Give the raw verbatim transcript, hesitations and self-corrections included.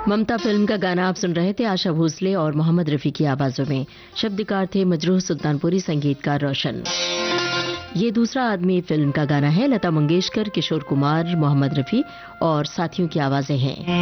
ममता film का गाना आप सुन रहे थे आशा भोसले और मोहम्मद रफी की आवाजों में। शब्दकार थे मजरूह सुल्तानपुरी, संगीतकार रोशन। ये दूसरा आदमी फिल्म का गाना है। लता मंगेशकर, किशोर कुमार, मोहम्मद रफी और साथियों की आवाजें हैं।